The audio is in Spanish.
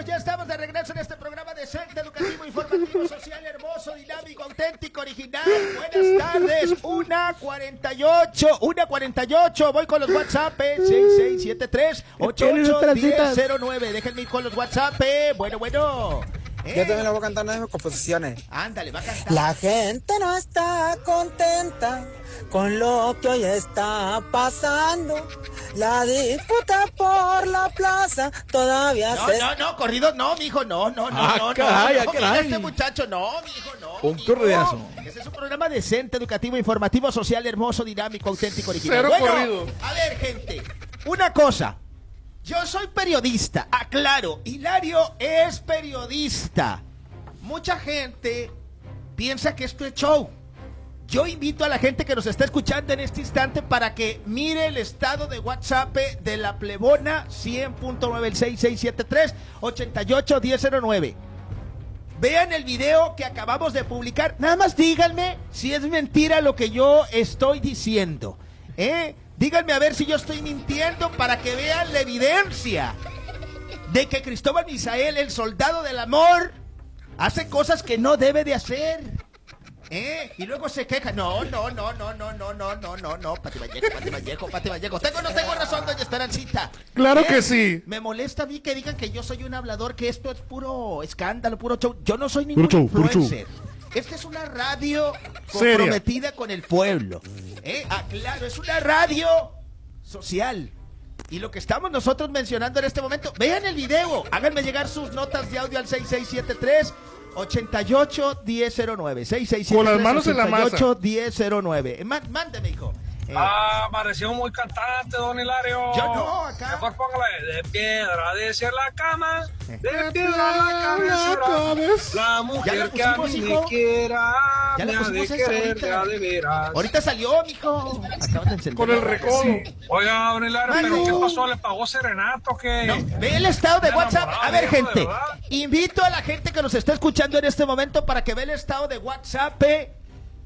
ya estamos de regreso en este programa decente, educativo, informativo, social, hermoso, dinámico, auténtico, original. Buenas tardes, 1:48, voy con los WhatsApp, 6673-881009. Déjenme ir con los WhatsApp, bueno. Yo también le voy a cantar una de mis composiciones. Ándale, va a cantar. La gente no está contenta con lo que hoy está pasando. La disputa por la plaza todavía No, corrido, no, mijo, no. Caray. Este muchacho, no, mijo, no. Un corridazo. Ese es un programa decente, educativo, informativo, social, hermoso, dinámico, auténtico, original. Cero Bueno, corrido. a ver, gente, una cosa. Yo soy periodista, aclaro, Hilario es periodista. Mucha gente piensa que esto es show. Yo invito a la gente que nos está escuchando en este instante para que mire el estado de WhatsApp de la Plebona 100.96673-881009. Vean el video que acabamos de publicar. Nada más díganme si es mentira lo que yo estoy diciendo. Díganme a ver si yo estoy mintiendo para que vean la evidencia de que Cristóbal Misael, el soldado del amor, hace cosas que no debe de hacer. Y luego se queja. No. Pati Vallejo. ¿Tengo o no tengo razón, doña Esperancita? Claro que sí. Me molesta a mí que digan que yo soy un hablador, que esto es puro escándalo, puro show. Yo no soy ningún influencer. Esta es una radio comprometida con el pueblo. Claro, es una radio social. Y lo que estamos nosotros mencionando en este momento, vean el video, háganme llegar sus notas de audio al 6673-881009. Con las manos en la masa. 881009. Mándeme, hijo. Pareció muy cantante, don Hilario. Yo no, acá. Mejor póngale de piedra de ser la cama, de piedra la cabeza. La mujer que a mí me quiera, ya me ha de querer, me ha de veras. Ahorita salió, mijo. Con el recodo. Oiga, don Hilario, ¿pero qué pasó? ¿Le pagó serenato? ¿Qué? No, ve el estado de WhatsApp. A ver, gente, ¿verdad? invito a la gente que nos está escuchando en este momento para que vea el estado de WhatsApp